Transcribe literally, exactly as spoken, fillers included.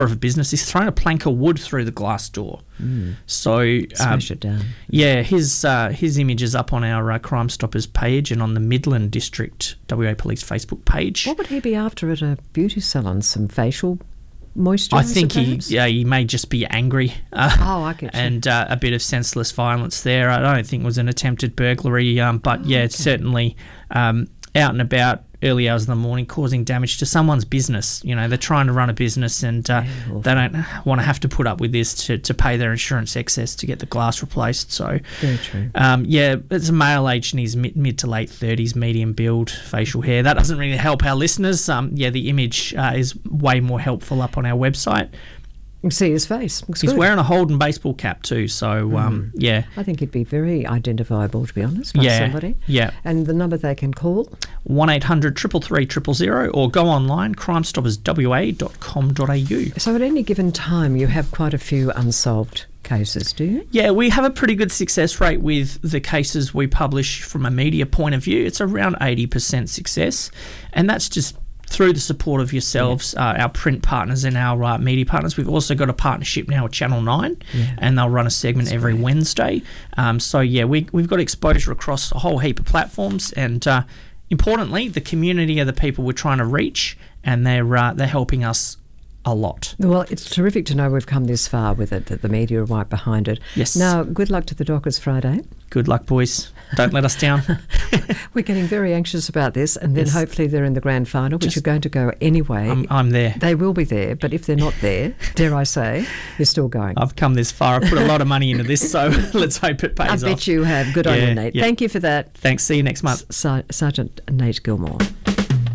of a business. He's thrown a plank of wood through the glass door. Mm. So um, smash it down. Yeah, his uh, his image is up on our uh, Crime Stoppers page and on the Midland District W A Police Facebook page. What would he be after at a beauty salon? Some facial moisturiser? I think he yeah he may just be angry. Uh, oh, I get you. And uh, a bit of senseless violence there. I don't think it was an attempted burglary, um, but oh, yeah, okay. it's certainly um, out and about early hours of the morning causing damage to someone's business. You know, they're trying to run a business and uh, yeah, they don't want to have to put up with this to, to pay their insurance excess to get the glass replaced. So, very true. Um, yeah, it's a male aged in his mid, mid to late thirties, medium build, facial hair. That doesn't really help our listeners. Um, yeah, the image uh, is way more helpful up on our website. You can see his face. Looks He's good. wearing a Holden baseball cap too, so mm. um, yeah. I think he'd be very identifiable, to be honest, by yeah, somebody. Yeah. And the number they can call? one eight hundred, three three three, zero zero zero or go online, crime stoppers w a dot com dot a u. So at any given time you have quite a few unsolved cases, do you? Yeah, we have a pretty good success rate with the cases we publish from a media point of view. It's around eighty percent success, and that's just through the support of yourselves, yeah. uh, our print partners and our uh, media partners. We've also got a partnership now with Channel nine, yeah. and they'll run a segment That's every great. Wednesday. Um, so, yeah, we, we've got exposure across a whole heap of platforms, and uh, importantly, the community are the people we're trying to reach, and they're, uh, they're helping us a lot. Well, it's terrific to know we've come this far with it, that the media are right behind it. Yes. Now, good luck to the Dockers Friday. Good luck, boys. Don't let us down. We're getting very anxious about this, and then yes. hopefully they're in the grand final, which Just, are going to go anyway. I'm, I'm there. They will be there, but if they're not there, dare I say, you're still going. I've come this far. I've put a lot of money into this, so let's hope it pays I off. I bet you have. Good yeah, on you, Nate. Yeah. Thank you for that. Thanks. See you next month. S- Sergeant Nate Gilmore.